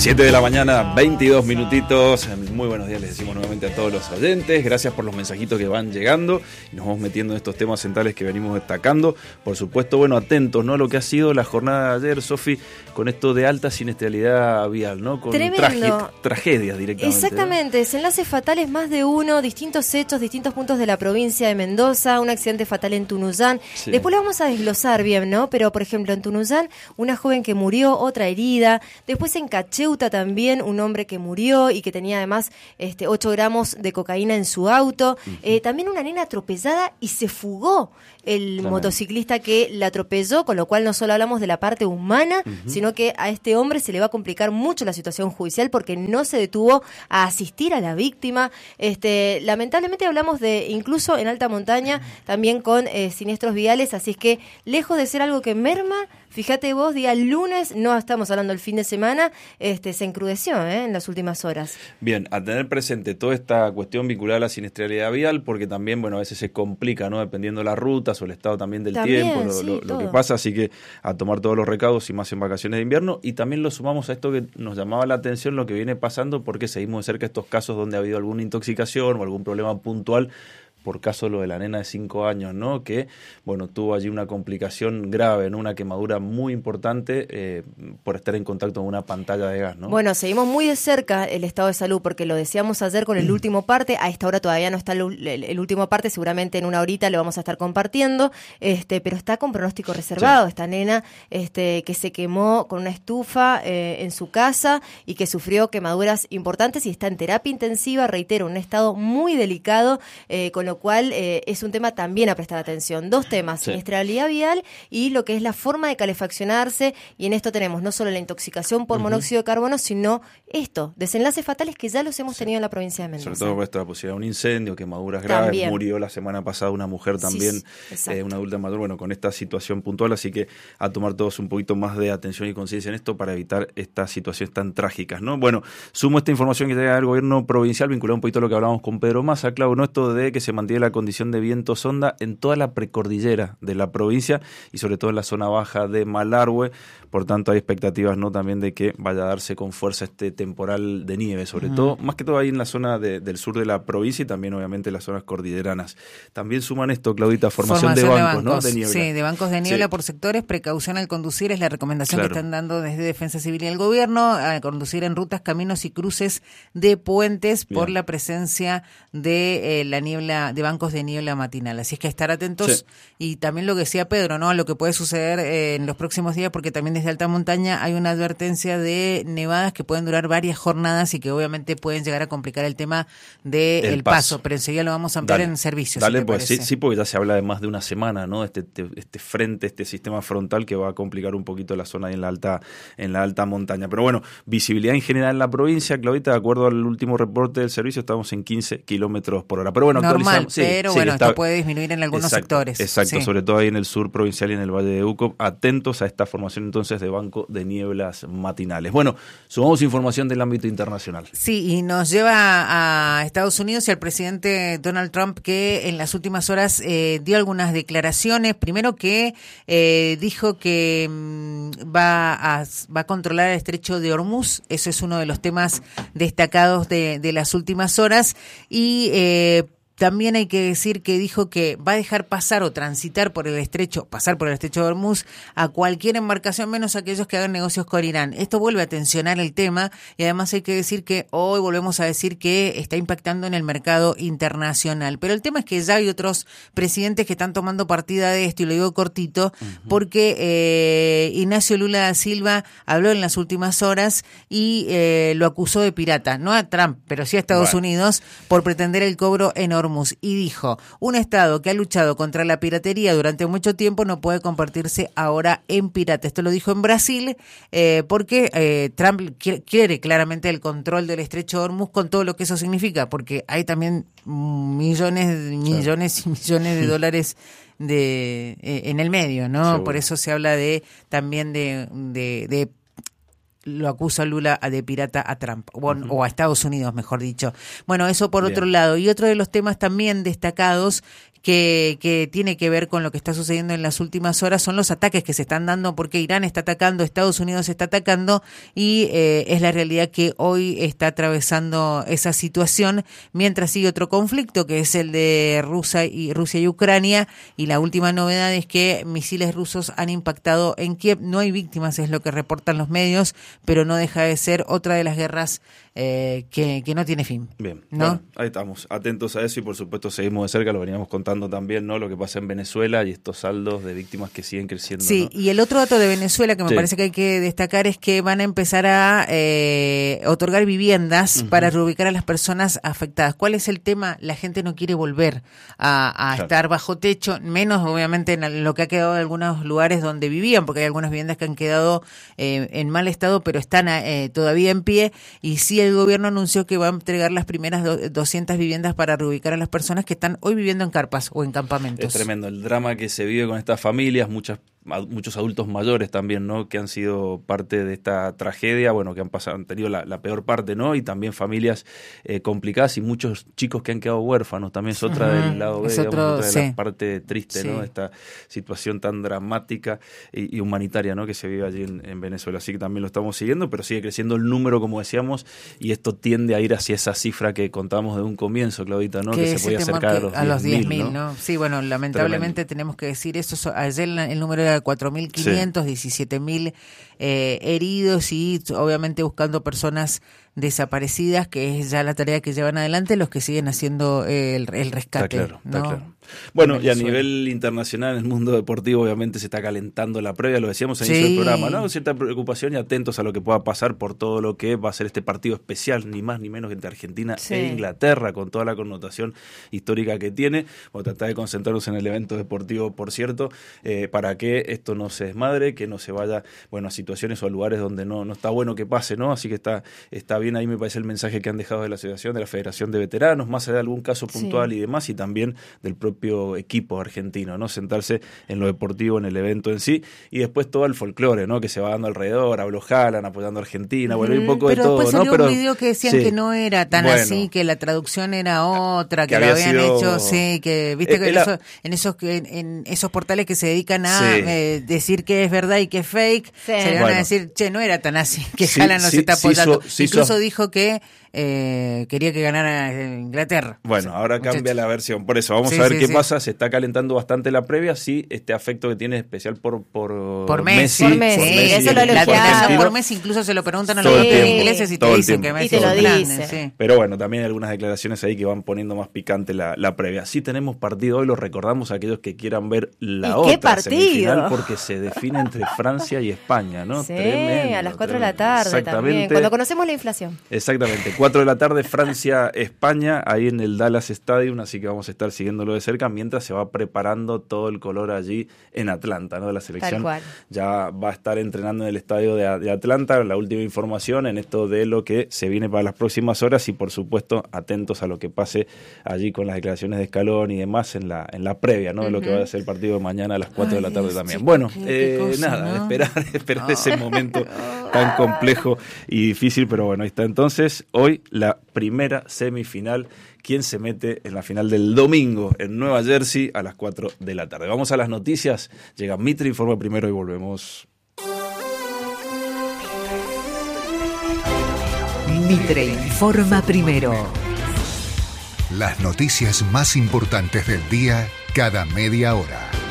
7 de la mañana, 22 minutitos. Muy buenos días les decimos nuevamente a todos los oyentes. Gracias por los mensajitos que van llegando y nos vamos metiendo en estos temas centrales que venimos destacando. Por supuesto, bueno, atentos, ¿no? A lo que ha sido la jornada de ayer, Sofi, con esto de alta siniestralidad vial, ¿no? Con tragedias directamente. Exactamente, desenlaces fatales más de uno, distintos hechos, distintos puntos de la provincia de Mendoza, un accidente fatal en Tunuyán. Sí. Después lo vamos a desglosar bien, ¿no? Pero, por ejemplo, en Tunuyán, una joven que murió, otra herida. Después en Cacheuta también, un hombre que murió y que tenía además 8 gramos de cocaína en su auto. También una nena atropellada y se fugó el motociclista que la atropelló, con lo cual no solo hablamos de la parte humana, sino que a este hombre se le va a complicar mucho la situación judicial porque no se detuvo a asistir a la víctima. Lamentablemente hablamos de, incluso en alta montaña, también con siniestros viales, así es que lejos de ser algo que merma, fíjate vos, día lunes, no estamos hablando del fin de semana, se encrudeció en las últimas horas. Bien, a tener presente toda esta cuestión vinculada a la siniestralidad vial, porque también, bueno, a veces se complica, ¿no? Dependiendo de las rutas o el estado también del tiempo, lo que pasa, así que a tomar todos los recaudos y más en vacaciones de invierno, y también lo sumamos a esto que nos llamaba la atención, lo que viene pasando, porque seguimos de cerca estos casos donde ha habido alguna intoxicación o algún problema puntual, por caso lo de la nena de 5 años, ¿no? Que, bueno, tuvo allí una complicación grave, ¿no? Una quemadura muy importante por estar en contacto con una pantalla de gas, ¿no? Bueno, seguimos muy de cerca el estado de salud, porque lo decíamos ayer con el último parte, a esta hora todavía no está el último parte, seguramente en una horita lo vamos a estar compartiendo, pero está con pronóstico reservado, esta nena que se quemó con una estufa en su casa y que sufrió quemaduras importantes y está en terapia intensiva, reitero, en un estado muy delicado, con lo cual es un tema también a prestar atención. 2 temas, siniestralidad vial y lo que es la forma de calefaccionarse, y en esto tenemos no solo la intoxicación por monóxido de carbono, sino desenlaces fatales que ya los hemos tenido en la provincia de Mendoza. Sobre todo por la posibilidad de un incendio, quemaduras graves, también. Murió la semana pasada una mujer también, una adulta mayor, bueno, con esta situación puntual, así que a tomar todos un poquito más de atención y conciencia en esto para evitar estas situaciones tan trágicas, ¿no? Bueno, sumo esta información que llega del gobierno provincial, vinculado un poquito a lo que hablábamos con Pedro Massa, claro, ¿no? Esto de que se mantiene la condición de viento sonda en toda la precordillera de la provincia y sobre todo en la zona baja de Malargüe. Por tanto, hay expectativas, ¿no? También de que vaya a darse con fuerza este temporal de nieve, sobre todo, más que todo ahí en la zona del sur de la provincia y también obviamente las zonas cordilleranas. También suman esto, Claudita, formación de bancos, ¿no? De niebla. Sí, de bancos de niebla por sectores, precaución al conducir es la recomendación que están dando desde Defensa Civil y el gobierno, a conducir en rutas, caminos y cruces de puentes por la presencia de la niebla, de bancos de niebla matinal. Así es que estar atentos y también lo que decía Pedro, ¿no? A lo que puede suceder en los próximos días, porque también desde alta montaña hay una advertencia de nevadas que pueden durar varias jornadas y que obviamente pueden llegar a complicar el tema del paso, pero enseguida lo vamos a ampliar en servicios. Dale, pues sí, porque ya se habla de más de una semana, ¿no? Este frente, este sistema frontal que va a complicar un poquito la zona ahí en la alta montaña. Pero bueno, visibilidad en general en la provincia, Claudita, de acuerdo al último reporte del servicio, estamos en 15 kilómetros por hora. Pero bueno, normal, pero bueno, esto puede disminuir en algunos sectores. Exacto, sobre todo ahí en el sur provincial y en el Valle de Uco. Atentos a esta formación entonces de banco de nieblas matinales. Bueno, sumamos información del ámbito internacional. Sí, y nos lleva a Estados Unidos y al presidente Donald Trump, que en las últimas horas dio algunas declaraciones. Primero que dijo que va a controlar el estrecho de Hormuz. Eso es uno de los temas destacados de las últimas horas. Y también hay que decir que dijo que va a dejar pasar o transitar por el estrecho, pasar por el estrecho de Hormuz a cualquier embarcación, menos aquellos que hagan negocios con Irán. Esto vuelve a tensionar el tema y además hay que decir que hoy volvemos a decir que está impactando en el mercado internacional. Pero el tema es que ya hay otros presidentes que están tomando partida de esto, y lo digo cortito, porque Ignacio Lula da Silva habló en las últimas horas y lo acusó de pirata, no a Trump, pero sí a Estados Unidos, por pretender el cobro en Hormuz. Y dijo, un Estado que ha luchado contra la piratería durante mucho tiempo no puede convertirse ahora en pirata. Esto lo dijo en Brasil porque Trump quiere claramente el control del estrecho de Hormuz con todo lo que eso significa, porque hay también millones y millones de dólares en el medio, ¿no? Seguro. Por eso se habla también de lo acusa Lula de pirata a Trump, o a Estados Unidos, mejor dicho. Bueno, eso por otro lado. Y otro de los temas también destacados que tiene que ver con lo que está sucediendo en las últimas horas, son los ataques que se están dando porque Irán está atacando, Estados Unidos está atacando y es la realidad que hoy está atravesando esa situación, mientras sigue otro conflicto que es el de Rusia y Ucrania, y la última novedad es que misiles rusos han impactado en Kiev. No hay víctimas, es lo que reportan los medios, pero no deja de ser otra de las guerras que no tiene fin. Bien, ¿no? Bueno, ahí estamos, atentos a eso y por supuesto seguimos de cerca, lo veníamos contando también, ¿no? Lo que pasa en Venezuela y estos saldos de víctimas que siguen creciendo. Sí, ¿no? Y el otro dato de Venezuela que me parece que hay que destacar es que van a empezar a otorgar viviendas para reubicar a las personas afectadas. ¿Cuál es el tema? La gente no quiere volver a estar bajo techo, menos obviamente en lo que ha quedado en algunos lugares donde vivían, porque hay algunas viviendas que han quedado en mal estado, pero están todavía en pie, y sí el gobierno anunció que va a entregar las primeras 200 viviendas para reubicar a las personas que están hoy viviendo en carpas o en campamentos. Es tremendo el drama que se vive con estas familias, muchos adultos mayores también, ¿no? Que han sido parte de esta tragedia, bueno, que han tenido la peor parte, ¿no? Y también familias complicadas y muchos chicos que han quedado huérfanos, también es otra del lado B, otra de la parte triste, ¿no? Esta situación tan dramática y humanitaria, ¿no? Que se vive allí en Venezuela, así que también lo estamos siguiendo, pero sigue creciendo el número, como decíamos, y esto tiende a ir hacia esa cifra que contábamos de un comienzo, Claudita, ¿no? Que se podía acercar a los 10.000, ¿no? Sí, bueno, lamentablemente tenemos que decir eso. Ayer el número era 4.500, 17.000 heridos, y obviamente buscando personas desaparecidas, que es ya la tarea que llevan adelante los que siguen haciendo el rescate. Está ¿no? claro. Bueno, y a nivel internacional, en el mundo deportivo, obviamente se está calentando la previa, lo decíamos al inicio del programa, ¿no? Cierta preocupación y atentos a lo que pueda pasar por todo lo que va a ser este partido especial, ni más ni menos que entre Argentina e Inglaterra, con toda la connotación histórica que tiene. Bueno, tratar de concentrarnos en el evento deportivo, por cierto, para que esto no se desmadre, que no se vaya, bueno, a situaciones o a lugares donde no está bueno que pase, ¿no? Así que está bien, ahí me parece el mensaje que han dejado de la asociación, de la Federación de Veteranos, más allá de algún caso puntual y demás, y también del propio equipo argentino, ¿no? Sentarse en lo deportivo, en el evento en sí, y después todo el folclore, ¿no? Que se va dando alrededor, habló Haaland apoyando a Argentina, bueno, hay un poco de todo, ¿no? Pero después salió un video que decían que no era tan así, que la traducción era otra, que lo habían hecho, que viste que en esos portales que se dedican a decir que es verdad y que es fake, se le van a decir, no era tan así, que Haaland no se está apoyando. Incluso dijo que quería que ganara Inglaterra. Bueno, ahora cambia la versión. Por eso, vamos a ver qué pasa. Se está calentando bastante la previa. Sí, este afecto que tiene especial por Messi. Por Messi. Eso lo elogiaron. Por Messi incluso se lo preguntan a los ingleses y te dicen que Messi es grande. Pero bueno, también hay algunas declaraciones ahí que van poniendo más picante la previa. Sí tenemos partido hoy, lo recordamos a aquellos que quieran ver la otra semifinal, porque se define entre Francia y España, ¿no? Sí, tremendo, a las 4 de la tarde también, cuando conocemos la inflación. Exactamente, 4 de la tarde, Francia-España, ahí en el Dallas Stadium, así que vamos a estar siguiéndolo de cerca mientras se va preparando todo el color allí en Atlanta, ¿no? De la selección. Ya va a estar entrenando en el estadio de Atlanta, la última información en esto de lo que se viene para las próximas horas, y por supuesto atentos a lo que pase allí con las declaraciones de Scaloni y demás en la previa, ¿no? De lo que va a ser el partido de mañana a las 4 de la tarde también. Chico, bueno, cosa, ¿no? esperar ese momento tan complejo y difícil, pero bueno, ahí está entonces hoy la primera semifinal. ¿Quién se mete en la final del domingo en Nueva Jersey a las 4 de la tarde? Vamos a las noticias. Llega Mitre, informa primero y volvemos. Mitre informa primero. Las noticias más importantes del día cada media hora.